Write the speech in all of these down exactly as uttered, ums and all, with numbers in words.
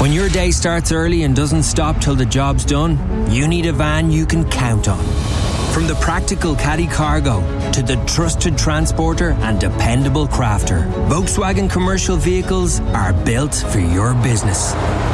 When your day starts early and doesn't stop till the job's done, you need a van you can count on. From the practical caddy cargo to the trusted transporter and dependable crafter, Volkswagen Commercial Vehicles are built for your business.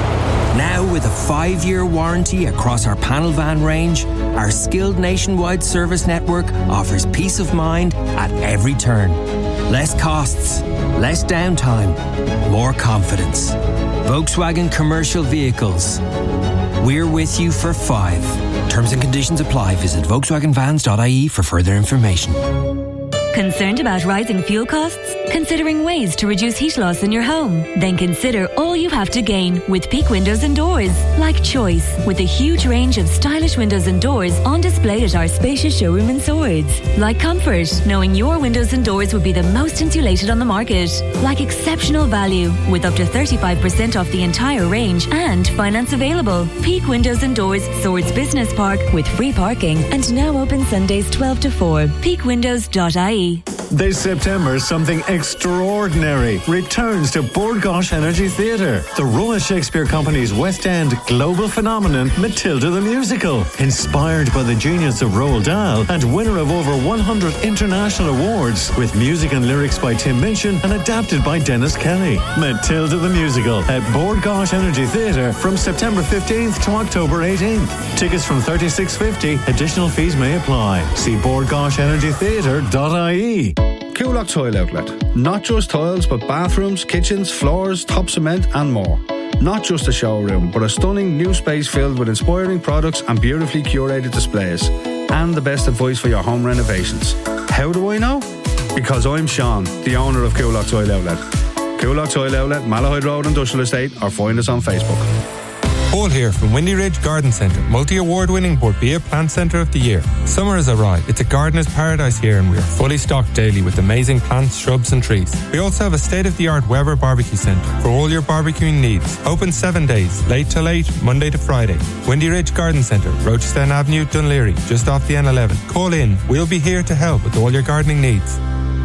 Now, with a five-year warranty across our panel van range, our skilled nationwide service network offers peace of mind at every turn. Less costs, less downtime, more confidence. Volkswagen Commercial Vehicles. We're with you for five. Terms and conditions apply. Visit Volkswagen Vans dot I E for further information. Concerned about rising fuel costs? Considering ways to reduce heat loss in your home? Then consider all you have to gain with Peak Windows and Doors. Like choice, with a huge range of stylish windows and doors on display at our spacious showroom in Swords. Like comfort, knowing your windows and doors will be the most insulated on the market. Like exceptional value, with up to thirty-five percent off the entire range and finance available. Peak Windows and Doors, Swords Business Park, with free parking and now open Sundays twelve to four. peak windows dot I E. This September, something extraordinary returns to Bord Gáis Energy Theatre. The Royal Shakespeare Company's West End global phenomenon, Matilda the Musical. Inspired by the genius of Roald Dahl and winner of over one hundred international awards, with music and lyrics by Tim Minchin and adapted by Dennis Kelly. Matilda the Musical at Bord Gáis Energy Theatre from September fifteenth to October eighteenth. Tickets from thirty-six fifty. Additional fees may apply. See bord gáis energy theatre dot I E. Coolock Tile Outlet. Not just tiles, but bathrooms, kitchens, floors, top cement and more. Not just a showroom, but a stunning new space filled with inspiring products and beautifully curated displays. And the best advice for your home renovations. How do I know? Because I'm Sean, the owner of Coolock Tile Outlet. Coolock Tile Outlet, Malahide Road Industrial Estate, or find us on Facebook. Paul here from Windy Ridge Garden Centre, multi-award winning Borbia Plant Centre of the Year. Summer has arrived. It's a gardener's paradise here and we are fully stocked daily with amazing plants, shrubs and trees. We also have a state-of-the-art Weber Barbecue Centre for all your barbecuing needs. Open seven days, late till eight, Monday to Friday. Windy Ridge Garden Centre, Rochestown Avenue, Dunleary, just off the N eleven. Call in. We'll be here to help with all your gardening needs.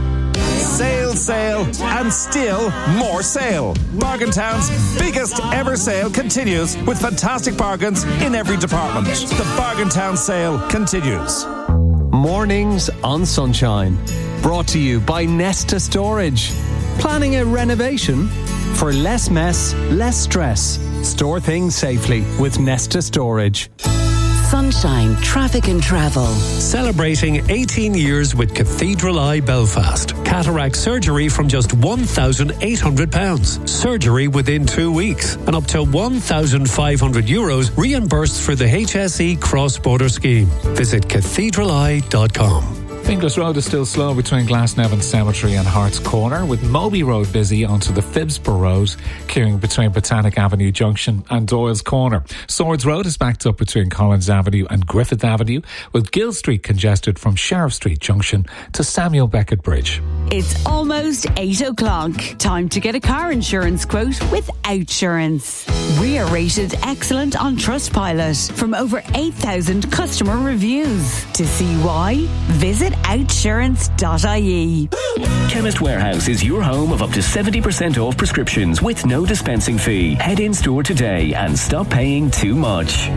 Sale, sale, and still more sale. Bargain Town's biggest ever sale continues with fantastic bargains in every department. The Bargain Town sale continues. Mornings on Sunshine. Brought to you by Nesta Storage. Planning a renovation? For less mess, less stress. Store things safely with Nesta Storage. Sunshine Traffic and Travel. Celebrating eighteen years with Cathedral Eye Belfast. Cataract surgery from just one thousand eight hundred pounds. Surgery within two weeks. And up to one thousand five hundred euros reimbursed for the H S E cross-border scheme. Visit cathedral eye dot com. Finglas Road is still slow between Glasnevin Cemetery and Hart's Corner, with Moby Road busy onto the Phibsborough Road, clearing between Botanic Avenue Junction and Doyle's Corner. Swords Road is backed up between Collins Avenue and Griffith Avenue, with Gill Street congested from Sheriff Street Junction to Samuel Beckett Bridge. It's almost eight o'clock. Time to get a car insurance quote with Outsurance. We are rated excellent on Trustpilot from over eight thousand customer reviews. To see why, visit outsurance dot I E. Chemist Warehouse is your home of up to seventy percent off prescriptions with no dispensing fee. Head in store today and stop paying too much.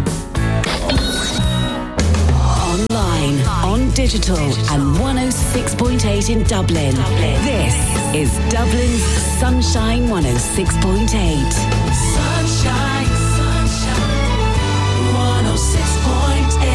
Online, on digital, and one oh six point eight in Dublin. Dublin. This is Dublin's Sunshine one oh six point eight. Sunshine, sunshine, one oh six point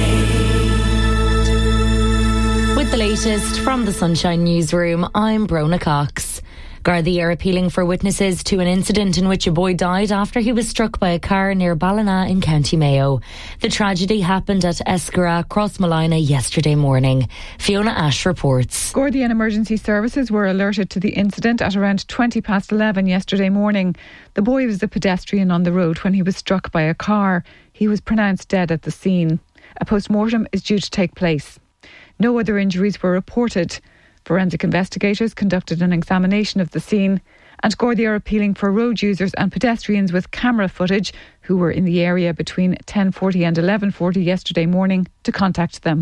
eight. With the latest from the Sunshine Newsroom, I'm Brona Cox. Gardaí are appealing for witnesses to an incident in which a boy died after he was struck by a car near Ballina in County Mayo. The tragedy happened at Escara, Crossmolina yesterday morning. Fiona Ash reports. Gardaí and emergency services were alerted to the incident at around twenty past eleven yesterday morning. The boy was a pedestrian on the road when he was struck by a car. He was pronounced dead at the scene. A post-mortem is due to take place. No other injuries were reported. Forensic investigators conducted an examination of the scene, and Gardaí are appealing for road users and pedestrians with camera footage who were in the area between ten forty and eleven forty yesterday morning to contact them.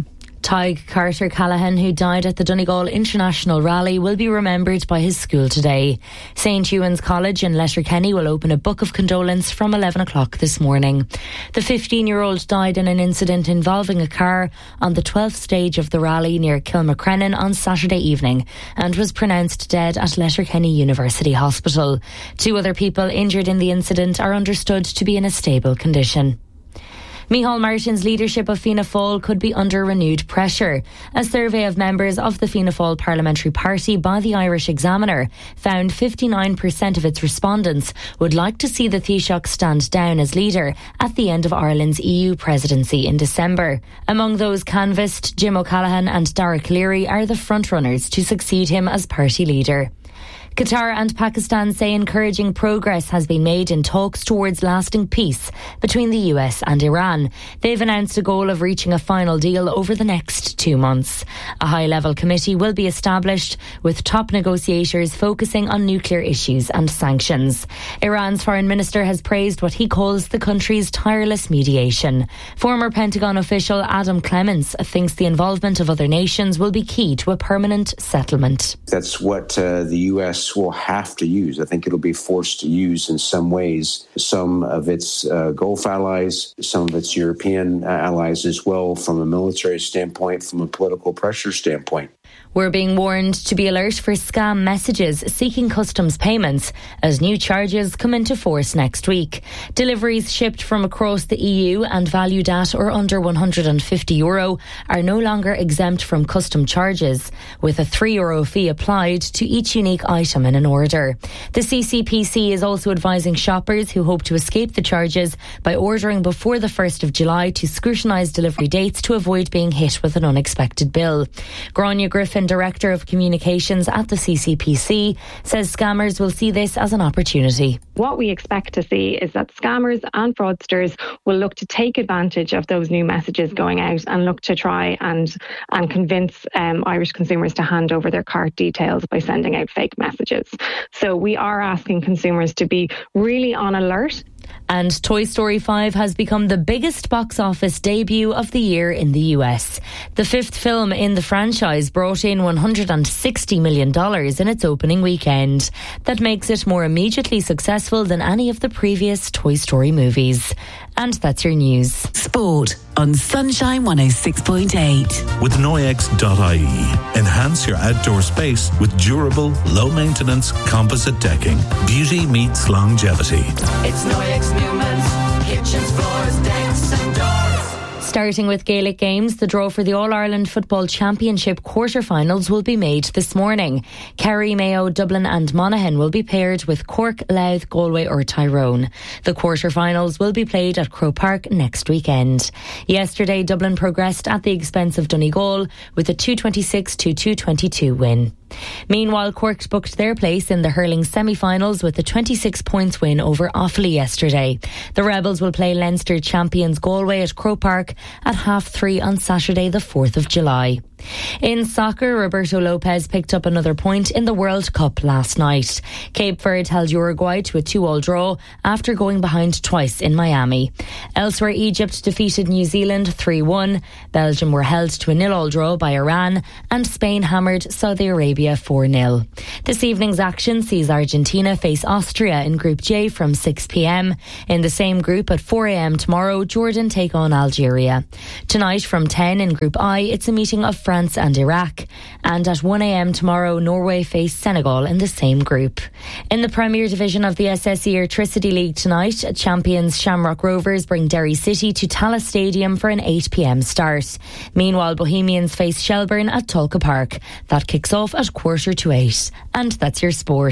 Tig Carter Callaghan, who died at the Donegal International Rally, will be remembered by his school today. Saint Ewan's College in Letterkenny will open a book of condolence from eleven o'clock this morning. The fifteen-year-old died in an incident involving a car on the twelfth stage of the rally near Kilmacrennan on Saturday evening and was pronounced dead at Letterkenny University Hospital. Two other people injured in the incident are understood to be in a stable condition. Micheál Martin's leadership of Fianna Fáil could be under renewed pressure. A survey of members of the Fianna Fáil parliamentary party by the Irish Examiner found fifty-nine percent of its respondents would like to see the Taoiseach stand down as leader at the end of Ireland's E U presidency in December. Among those canvassed, Jim O'Callaghan and Dara Cleary are the frontrunners to succeed him as party leader. Qatar and Pakistan say encouraging progress has been made in talks towards lasting peace between the U S and Iran. They've announced a goal of reaching a final deal over the next two months. A high-level committee will be established with top negotiators focusing on nuclear issues and sanctions. Iran's foreign minister has praised what he calls the country's tireless mediation. Former Pentagon official Adam Clements thinks the involvement of other nations will be key to a permanent settlement. That's what uh, the U S will have to use. I think it'll be forced to use in some ways some of its uh, Gulf allies, some of its European uh, allies as well, from a military standpoint, from a political pressure standpoint. We're being warned to be alert for scam messages seeking customs payments as new charges come into force next week. Deliveries shipped from across the E U and valued at or under one hundred fifty euro are no longer exempt from custom charges, with a three euro fee applied to each unique item in an order. The C C P C is also advising shoppers who hope to escape the charges by ordering before the first of July to scrutinise delivery dates to avoid being hit with an unexpected bill. Grania Griffin, Director of Communications at the C C P C, says scammers will see this as an opportunity. What we expect to see is that scammers and fraudsters will look to take advantage of those new messages going out and look to try and, and convince um, Irish consumers to hand over their cart details by sending out fake messages. So we are asking consumers to be really on alert. And Toy Story five has become the biggest box office debut of the year in the U S. The fifth film in the franchise brought in one hundred sixty million dollars in its opening weekend. That makes it more immediately successful than any of the previous Toy Story movies. And that's your news. Sport on Sunshine one oh six point eight. With Noyex dot I E. Enhance your outdoor space with durable, low-maintenance composite decking. Beauty meets longevity. It's Noyex Newman's kitchens, floors, decks and doors. Starting with Gaelic games, the draw for the All-Ireland Football Championship quarter-finals will be made this morning. Kerry, Mayo, Dublin and Monaghan will be paired with Cork, Louth, Galway or Tyrone. The quarter-finals will be played at Croke Park next weekend. Yesterday, Dublin progressed at the expense of Donegal with a two twenty-six to two twenty-two win. Meanwhile, Cork booked their place in the hurling semi-finals with a twenty-six points win over Offaly yesterday. The Rebels will play Leinster champions Galway at Croke Park at half three on Saturday the fourth of July. In soccer, Roberto Lopez picked up another point in the World Cup last night. Cape Verde held Uruguay to a two-all draw after going behind twice in Miami. Elsewhere, Egypt defeated New Zealand three one, Belgium were held to a nil-all draw by Iran, and Spain hammered Saudi Arabia four nil. This evening's action sees Argentina face Austria in Group J from six p.m. In the same group at four a.m. tomorrow, Jordan take on Algeria. Tonight from ten in Group I, it's a meeting of France and Iraq. And at one a.m. tomorrow, Norway face Senegal in the same group. In the Premier Division of the S S E Electricity League tonight, champions Shamrock Rovers bring Derry City to Tallaght Stadium for an eight p.m. start. Meanwhile, Bohemians face Shelburne at Tulka Park. That kicks off at quarter to eight. And that's your sport.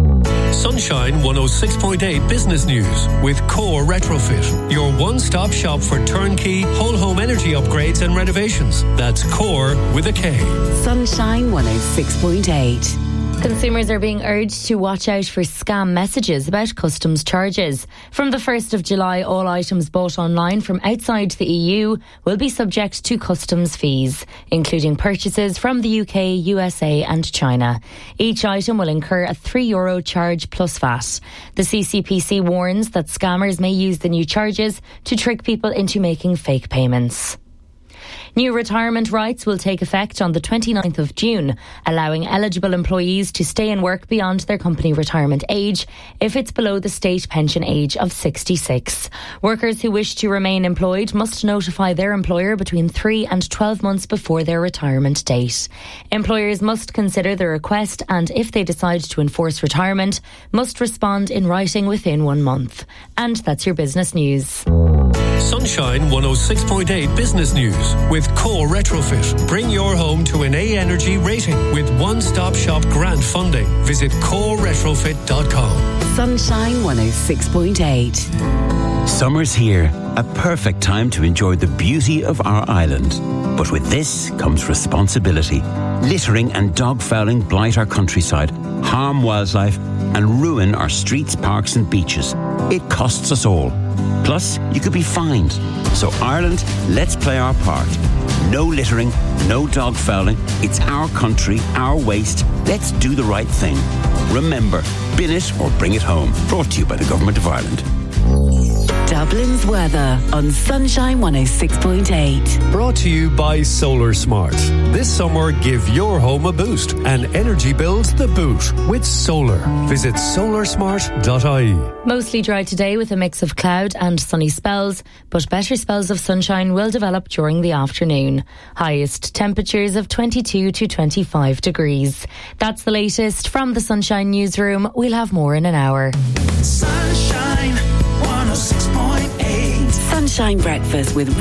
Sunshine one oh six point eight Business News with Core Retrofit, your one-stop shop for turnkey whole home energy upgrades and renovations. That's Core with a K. Sunshine one oh six point eight. Consumers are being urged to watch out for scam messages about customs charges. From the first of July, all items bought online from outside the E U will be subject to customs fees, including purchases from the U K, U S A and China. Each item will incur a three euro charge plus V A T. The C C P C warns that scammers may use the new charges to trick people into making fake payments. New retirement rights will take effect on the twenty-ninth of June, allowing eligible employees to stay in work beyond their company retirement age if it's below the state pension age of sixty-six. Workers who wish to remain employed must notify their employer between three and twelve months before their retirement date. Employers must consider the request and, if they decide to enforce retirement, must respond in writing within one month. And that's your business news. Sunshine one oh six point eight Business News with Core Retrofit. Bring your home to an A Energy rating with one-stop shop grant funding. Visit core retrofit dot com. Sunshine one oh six point eight. Summer's here, a perfect time to enjoy the beauty of our island. But with this comes responsibility. Littering and dog fouling blight our countryside, harm wildlife, and ruin our streets, parks and beaches. It costs us all. Plus, you could be fined. So Ireland, let's play our part. No littering, no dog fouling. It's our country, our waste. Let's do the right thing. Remember, bin it or bring it home. Brought to you by the Government of Ireland. Dublin's weather on Sunshine one oh six point eight. Brought to you by Solar Smart. This summer, give your home a boost and energy bills the boot with solar. Visit solar smart dot I E. Mostly dry today with a mix of cloud and sunny spells, but better spells of sunshine will develop during the afternoon. Highest temperatures of twenty-two to twenty-five degrees. That's the latest from the Sunshine Newsroom. We'll have more in an hour. Sunshine one oh six point eight. Sunshine Breakfast with